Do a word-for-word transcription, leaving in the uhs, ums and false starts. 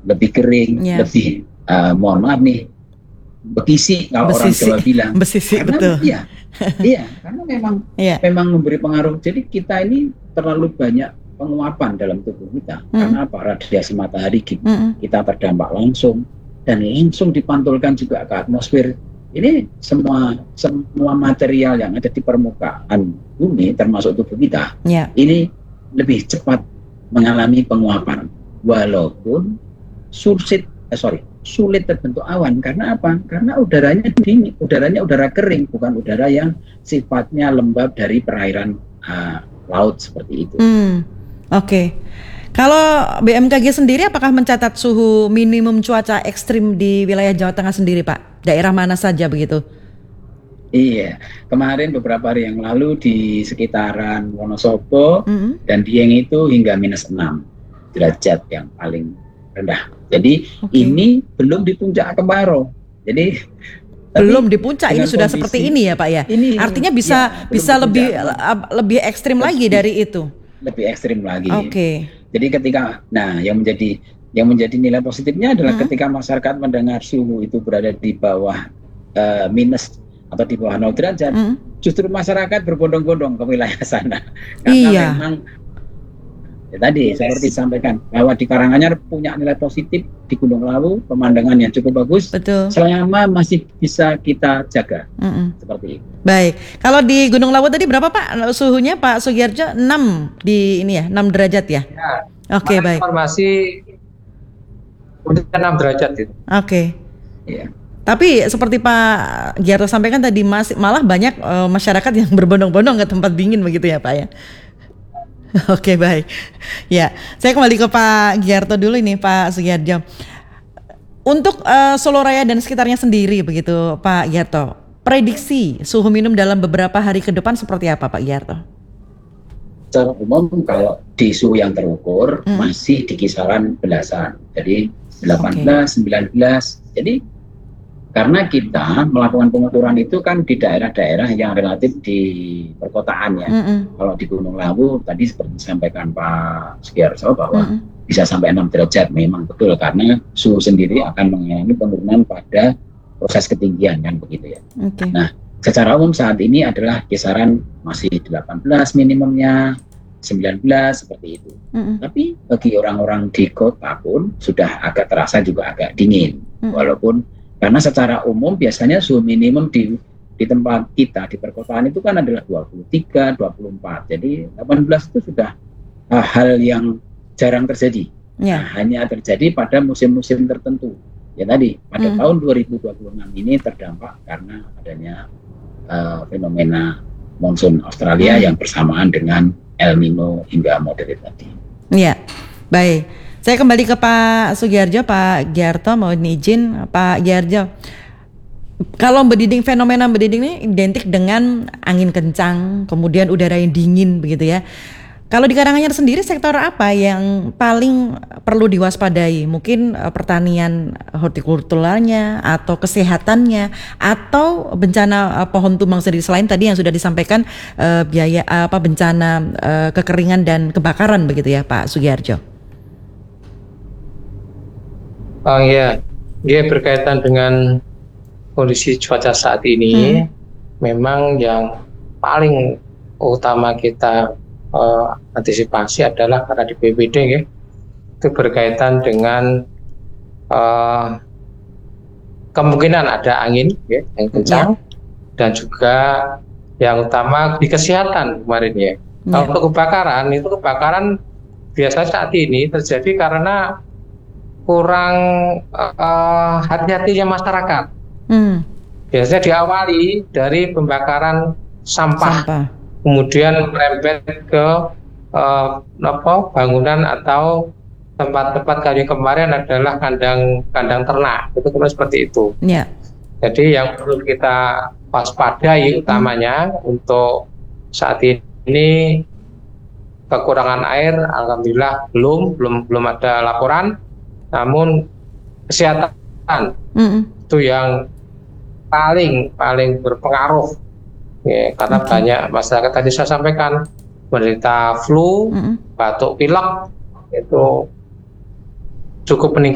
lebih kering, Ya. lebih uh, mohon maaf nih, bekisi kalau orang Besisi, Jawa bilang. besisi, Karena betul. iya, iya, karena memang Iya. memang memberi pengaruh. Jadi kita ini terlalu banyak penguapan dalam tubuh kita. Mm. Karena apa? Radiasi matahari kita, Mm-mm. kita terdampak langsung dan langsung dipantulkan juga ke atmosfer. Ini semua semua material yang ada di permukaan bumi termasuk tubuh kita, Ya. ini lebih cepat mengalami penguapan walaupun sulit eh, sorry sulit terbentuk awan. Karena apa? Karena udaranya dingin, udaranya udara kering, bukan udara yang sifatnya lembab dari perairan uh, laut seperti itu. Hmm. Oke. Okay. Kalau B M K G sendiri apakah mencatat suhu minimum cuaca ekstrim di wilayah Jawa Tengah sendiri, Pak? Daerah mana saja begitu? Iya, kemarin beberapa hari yang lalu di sekitaran Wonosobo Mm-hmm. dan Dieng itu hingga minus enam derajat yang paling rendah. Jadi Okay. ini belum di puncak kemarau. Jadi belum di puncak, ini sudah kondisi, seperti ini ya Pak ya. Ini artinya bisa ya, bisa lebih lebih ekstrim lebih, lagi dari itu. Lebih ekstrim lagi. Oke. Okay. Jadi ketika, nah yang menjadi yang menjadi nilai positifnya adalah hmm. ketika masyarakat mendengar suhu itu berada di bawah uh, minus atau di bawah nol derajat, hmm. justru masyarakat berbondong-bondong ke wilayah sana. Karena iya. memang ya, tadi yes. seperti disampaikan bahwa di Karanganyar punya nilai positif, di Gunung Lawu pemandangan yang cukup bagus. Betul. Selama masih bisa kita jaga. Mm-mm. Seperti itu. Baik. Kalau di Gunung Lawu tadi berapa Pak suhunya Pak Sugiyarjo? enam di ini ya, enam derajat ya? Ya. Oke, okay, baik. Informasi udah enam derajat itu. Oke. Okay. Iya. Tapi seperti Pak Giarto sampaikan tadi masih malah banyak uh, masyarakat yang berbondong-bondong ke tempat dingin begitu ya Pak ya. Oke, baik. Ya, saya kembali ke Pak Giarto dulu ini Pak Sugiyarjo. Untuk uh, Solo Raya dan sekitarnya sendiri begitu Pak Giarto, prediksi suhu minimum dalam beberapa hari ke depan seperti apa Pak Giarto? Secara umum kalau di suhu yang terukur hmm. masih di kisaran belasan. Jadi delapan belas, okay. sembilan belas. Jadi karena kita melakukan pengukuran itu kan di daerah-daerah yang relatif di perkotaan ya. Mm-hmm. Kalau di Gunung Lawu tadi seperti disampaikan Pak Sugiyarjo bahwa mm-hmm. bisa sampai enam derajat, memang betul karena suhu sendiri akan mengalami penurunan pada proses ketinggian kan begitu ya. Okay. Nah, secara umum saat ini adalah kisaran masih delapan belas minimumnya, sembilan belas seperti itu. Mm-hmm. Tapi bagi orang-orang di kota pun sudah agak terasa juga agak dingin, mm-hmm. walaupun karena secara umum biasanya suhu minimum di di tempat kita di perkotaan itu kan adalah dua puluh tiga, dua puluh empat. Jadi delapan belas itu sudah uh, hal yang jarang terjadi. Yeah. Nah, hanya terjadi pada musim-musim tertentu. Ya tadi pada mm. tahun dua ribu dua puluh enam ini terdampak karena adanya uh, fenomena monsun Australia mm. yang bersamaan dengan El Nino hingga moderate tadi. Iya, yeah. Baik. Saya kembali ke Pak Sugiyarjo, Pak Giarto mohon izin Pak Giarjo. Kalau bediding, fenomena bediding ini identik dengan angin kencang, kemudian udara yang dingin begitu ya. Kalau di Karanganyar sendiri sektor apa yang paling perlu diwaspadai? Mungkin uh, pertanian hortikulturalnya atau kesehatannya atau bencana uh, pohon tumbang sendiri selain tadi yang sudah disampaikan uh, biaya uh, apa bencana uh, kekeringan dan kebakaran begitu ya Pak Sugiyarjo. Oh iya, dia berkaitan dengan kondisi cuaca saat ini. Hmm. Memang yang paling utama kita uh, antisipasi adalah karena di B P D ya, itu berkaitan dengan uh, kemungkinan ada angin, ya, yang kencang, ya. Dan juga yang utama di kesehatan kemarin ya. ya. Kalau untuk kebakaran, itu kebakaran biasa saat ini terjadi karena kurang uh, hati-hatinya masyarakat. Hmm. Biasanya diawali dari pembakaran sampah, sampah. Kemudian merembet ke uh, apa, bangunan atau tempat-tempat kayak kemarin adalah kandang kandang ternak. Itu kemudian seperti itu. Yeah. Jadi yang perlu kita waspadai utamanya hmm. untuk saat ini kekurangan air, alhamdulillah belum belum belum ada laporan. Namun kesehatan mm-hmm. itu yang paling paling berpengaruh ya, karena okay. banyak masyarakat tadi saya sampaikan menderita flu, mm-hmm. batuk pilek itu cukup meningkat.